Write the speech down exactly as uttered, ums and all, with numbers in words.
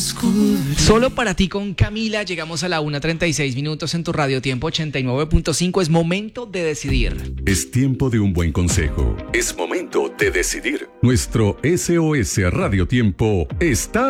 Solo para ti con Camila, llegamos a la una treinta y seis minutos en tu Radio Tiempo ochenta y nueve punto cinco. Es momento de decidir. Es tiempo de un buen consejo. Es momento de decidir. Nuestro S O S Radio Tiempo está